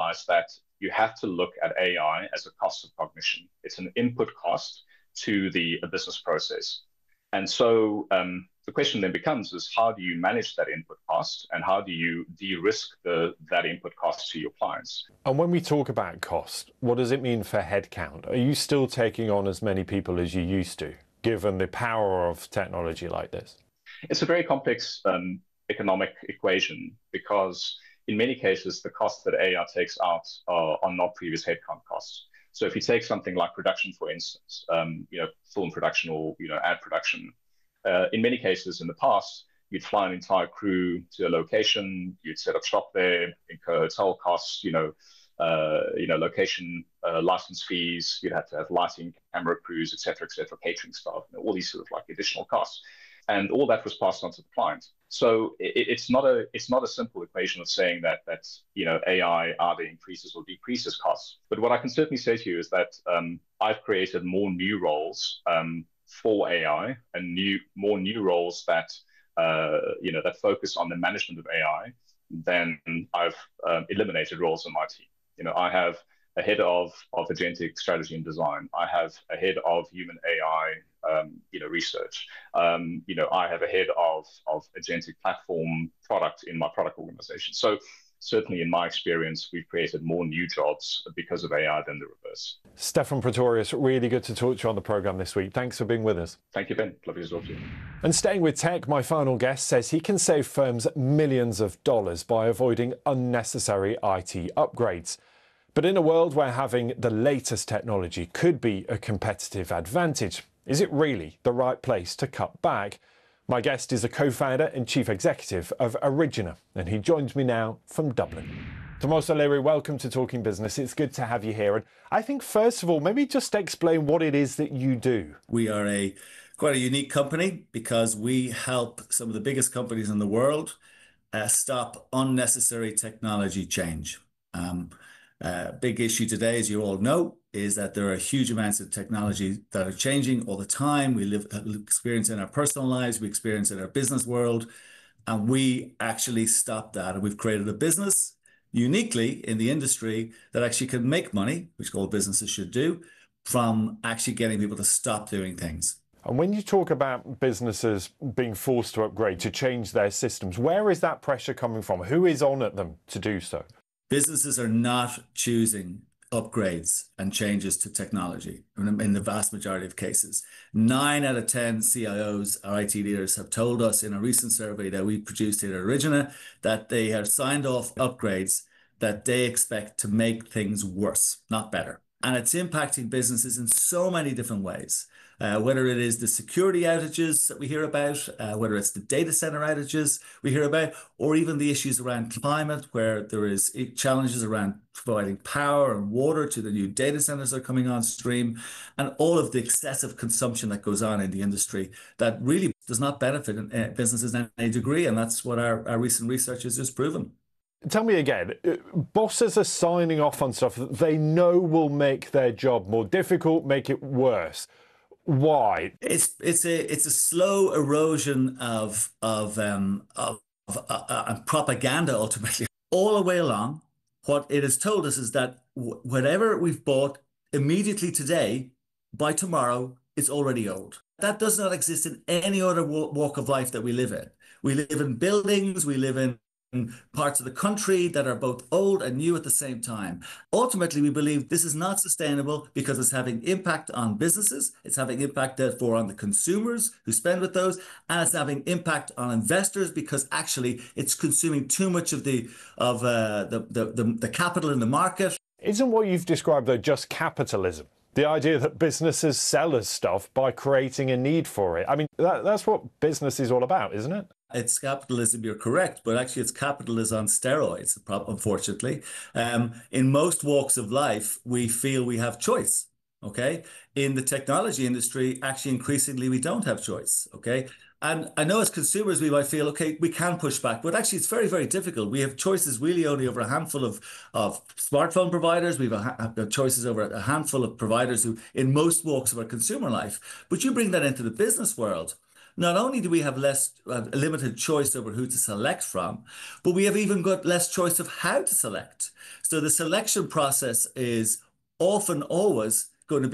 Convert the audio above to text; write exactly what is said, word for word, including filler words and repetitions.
realize that you have to look at A I as a cost of cognition. It's an input cost to the business process. And so um, the question then becomes is how do you manage that input cost and how do you de-risk the, that input cost to your clients? And when we talk about cost, what does it mean for headcount? Are you still taking on as many people as you used to, given the power of technology like this? It's a very complex um, economic equation because in many cases, the costs that A I takes out are, are not previous headcount costs. So if you take something like production, for instance, um, you know, film production or, you know, ad production, uh, in many cases in the past, you'd fly an entire crew to a location, you'd set up shop there, incur hotel costs, you know, uh, you know, location uh, license fees, you'd have to have lighting, camera crews, et cetera, et cetera, catering staff, you know, all these sort of like additional costs. And all that was passed on to the client. So it, it's not a it's not a simple equation of saying that that you know A I either increases or decreases costs. But what I can certainly say to you is that um, I've created more new roles um, for A I and new more new roles that uh, you know that focus on the management of A I than I've um, eliminated roles in my team. You know, I have a head of of agentic strategy and design. I have a head of human A I. Um, you know, research. Um, you know, I have a head of of agentic platform product in my product organization. So certainly in my experience, we've created more new jobs because of A I than the reverse. Stefan Pretorius, really good to talk to you on the program this week. Thanks for being with us. Thank you, Ben. Lovely to talk to you. And staying with tech, my final guest says he can save firms millions of dollars by avoiding unnecessary I T upgrades. But in a world where having the latest technology could be a competitive advantage, is it really the right place to cut back? My guest is a co-founder and chief executive of Origina, and he joins me now from Dublin. Tomás O'Leary, welcome to Talking Business. It's good to have you here. And I think, first of all, maybe just explain what it is that you do. We are a quite a unique company because we help some of the biggest companies in the world uh, stop unnecessary technology change. Um, Uh, big issue today, as you all know, is that there are huge amounts of technology that are changing all the time. We live experience in our personal lives, we experience in our business world, and we actually stop that. And we've created a business uniquely in the industry that actually can make money, which all businesses should do, from actually getting people to stop doing things. And when you talk about businesses being forced to upgrade, to change their systems, where is that pressure coming from? Who is on at them to do so? Businesses are not choosing upgrades and changes to technology in the vast majority of cases. Nine out of ten C I Os, or I T leaders, have told us in a recent survey that we produced at Origina that they have signed off upgrades that they expect to make things worse, not better. And it's impacting businesses in so many different ways. Uh, whether it is the security outages that we hear about, uh, whether it's the data center outages we hear about, or even the issues around climate, where there is challenges around providing power and water to the new data centers that are coming on stream, and all of the excessive consumption that goes on in the industry that really does not benefit businesses in any degree. And that's what our, our recent research has just proven. Tell me again, bosses are signing off on stuff that they know will make their job more difficult, make it worse. Why? It's it's a it's a slow erosion of of um of, of uh, uh, propaganda ultimately. All the way along, what it has told us is that w whatever we've bought immediately today, by tomorrow, it's already old. That does not exist in any other walk of life that we live in. We live in buildings, we live in parts of the country that are both old and new at the same time. Ultimately, we believe this is not sustainable because it's having impact on businesses, it's having impact therefore on the consumers who spend with those, and it's having impact on investors because actually it's consuming too much of the of uh, the, the, the, the capital in the market. Isn't what you've described though just capitalism? The idea that businesses sell us stuff by creating a need for it. I mean, that, that's what business is all about, isn't it? It's capitalism, you're correct, but actually it's capitalism on steroids, unfortunately. Um, in most walks of life, we feel we have choice, okay? In the technology industry, actually increasingly we don't have choice, okay? And I know as consumers, we might feel, okay, we can push back, but actually it's very, very difficult. We have choices really only over a handful of, of smartphone providers. We have a, choices over a handful of providers who in most walks of our consumer life. But you bring that into the business world, not only do we have less uh, limited choice over who to select from, but we have even got less choice of how to select. So the selection process is often always going to be